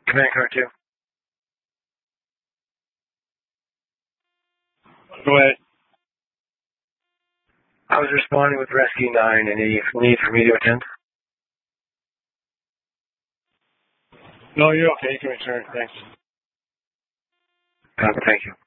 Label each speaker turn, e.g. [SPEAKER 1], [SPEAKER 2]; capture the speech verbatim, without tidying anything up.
[SPEAKER 1] Command Car two.
[SPEAKER 2] Go ahead.
[SPEAKER 1] I was responding with Rescue nine. Any need for me to attend?
[SPEAKER 2] No, you're okay. You can return. Thanks.
[SPEAKER 1] Uh, thank you.